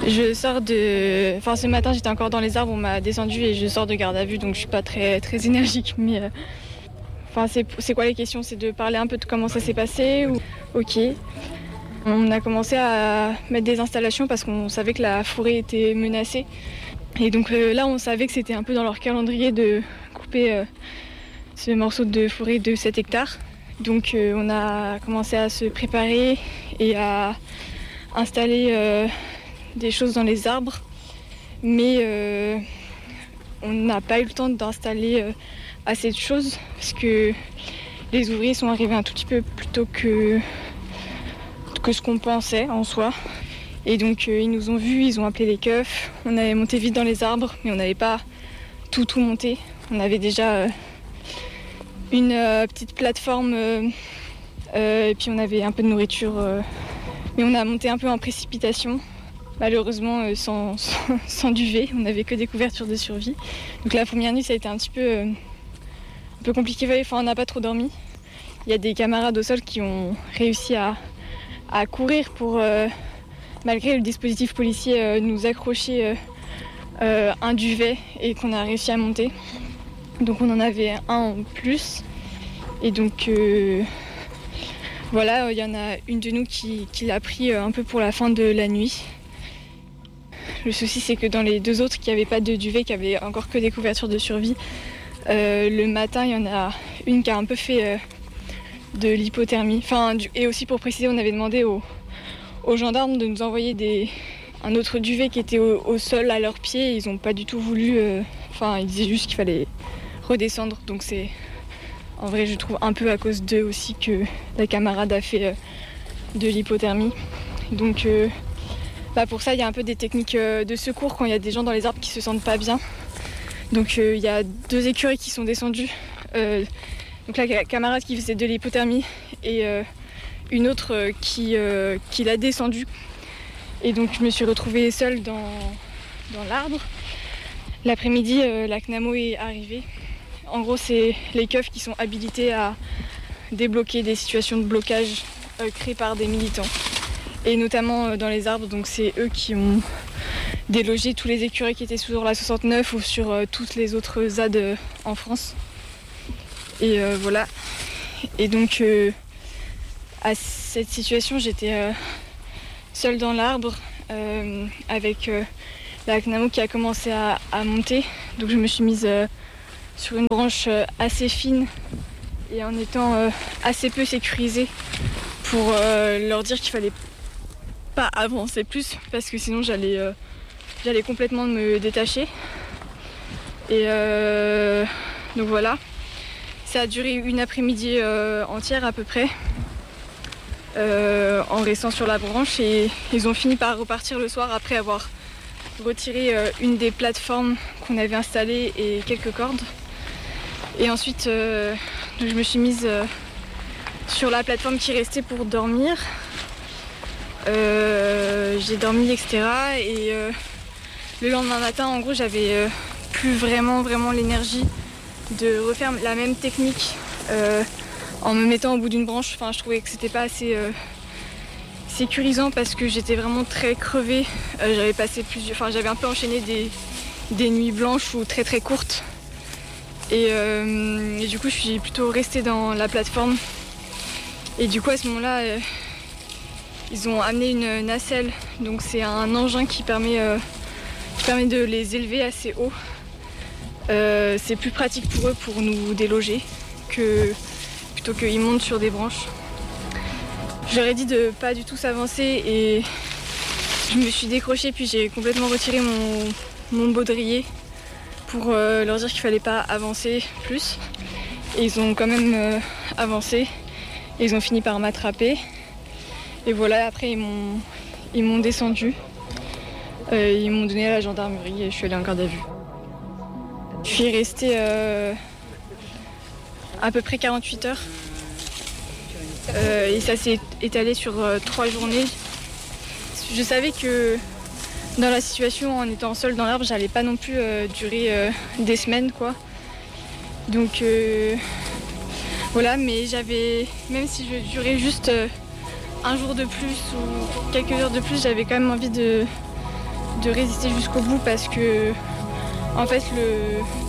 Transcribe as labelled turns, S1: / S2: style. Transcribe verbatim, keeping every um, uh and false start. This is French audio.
S1: Je sors de... Enfin, ce matin, j'étais encore dans les arbres, on m'a descendu et je sors de garde à vue, donc je suis pas très, très énergique. Mais euh... enfin, c'est, c'est quoi les questions? C'est de parler un peu de comment ça s'est passé ou... Ok. On a commencé à mettre des installations parce qu'on savait que la forêt était menacée. Et donc euh, là, on savait que c'était un peu dans leur calendrier de couper euh, ce morceau de forêt de sept hectares. Donc euh, on a commencé à se préparer et à installer euh, des choses dans les arbres. Mais euh, on n'a pas eu le temps d'installer euh, assez de choses parce que les ouvriers sont arrivés un tout petit peu plus tôt que, que ce qu'on pensait en soi. Et donc euh, ils nous ont vus, ils ont appelé les keufs. On avait monté vite dans les arbres, mais on n'avait pas tout tout monté. On avait déjà euh, une euh, petite plateforme euh, euh, et puis on avait un peu de nourriture. Euh, mais on a monté un peu en précipitation. Malheureusement euh, sans, sans, sans duvet, on n'avait que des couvertures de survie. Donc la première nuit ça a été un petit peu, euh, un peu compliqué, enfin on n'a pas trop dormi. Il y a des camarades au sol qui ont réussi à, à courir pour... Euh, malgré le dispositif policier, euh, nous accrocher euh, euh, un duvet et qu'on a réussi à monter. Donc on en avait un en plus. Et donc euh, voilà, il y en a une de nous qui, qui l'a pris un peu pour la fin de la nuit. Le souci c'est que dans les deux autres qui n'avaient pas de duvet, qui avaient encore que des couvertures de survie, euh, le matin il y en a une qui a un peu fait euh, de l'hypothermie. Enfin, du, et aussi pour préciser, on avait demandé aux aux gendarmes de nous envoyer des, un autre duvet qui était au, au sol à leurs pieds. Ils n'ont pas du tout voulu, euh, enfin ils disaient juste qu'il fallait redescendre. Donc c'est en vrai je trouve un peu à cause d'eux aussi que la camarade a fait euh, de l'hypothermie. Donc euh, bah pour ça il y a un peu des techniques euh, de secours quand il y a des gens dans les arbres qui se sentent pas bien. Donc euh, il y a deux écureuils qui sont descendus. Euh, donc la camarade qui faisait de l'hypothermie et euh, une autre euh, qui, euh, qui l'a descendue. Et donc je me suis retrouvée seule dans, dans l'arbre. L'après-midi, euh, la C N A M O est arrivée. En gros, c'est les keufs qui sont habilités à débloquer des situations de blocage euh, créées par des militants. Et notamment euh, dans les arbres, donc c'est eux qui ont délogé tous les écureuils qui étaient sur la soixante-neuf ou sur euh, toutes les autres Z A D euh, en France. Et euh, voilà. Et donc... Euh, à cette situation, j'étais euh, seule dans l'arbre euh, avec euh, la C N A M O qui a commencé à, à monter. Donc je me suis mise euh, sur une branche euh, assez fine et en étant euh, assez peu sécurisée pour euh, leur dire qu'il fallait pas avancer plus parce que sinon j'allais, euh, j'allais complètement me détacher. Et euh, donc voilà, ça a duré une après-midi euh, entière à peu près. Euh, en restant sur la branche et ils ont fini par repartir le soir après avoir retiré euh, une des plateformes qu'on avait installées et quelques cordes. Et ensuite euh, je me suis mise euh, sur la plateforme qui restait pour dormir. Euh, j'ai dormi et cetera. Et euh, le lendemain matin en gros j'avais euh, plus vraiment vraiment l'énergie de refaire la même technique. Euh, en me mettant au bout d'une branche, enfin, je trouvais que c'était pas assez euh, sécurisant parce que j'étais vraiment très crevée. Euh, j'avais passé plusieurs, enfin, j'avais un peu enchaîné des, des nuits blanches ou très très courtes. Et, euh, et du coup, je suis plutôt restée dans la plateforme. Et du coup, à ce moment-là, euh, ils ont amené une nacelle. Donc, c'est un engin qui permet, euh, qui permet de les élever assez haut. Euh, c'est plus pratique pour eux pour nous déloger que plutôt qu'ils montent sur des branches. J'aurais dit de pas du tout s'avancer et je me suis décrochée puis j'ai complètement retiré mon, mon baudrier pour euh, leur dire qu'il fallait pas avancer plus. Et ils ont quand même euh, avancé et ils ont fini par m'attraper. Et voilà, après ils m'ont, ils m'ont descendu. Euh, ils m'ont donné à la gendarmerie et je suis allée en garde à vue. Je suis restée euh, à peu près quarante-huit heures. Euh, et ça s'est étalé sur euh, trois journées. Je savais que dans la situation, en étant seule dans l'arbre, j'allais pas non plus euh, durer euh, des semaines, quoi. Donc euh, voilà, mais j'avais, même si je durais juste euh, un jour de plus ou quelques heures de plus, j'avais quand même envie de, de résister jusqu'au bout parce que en fait le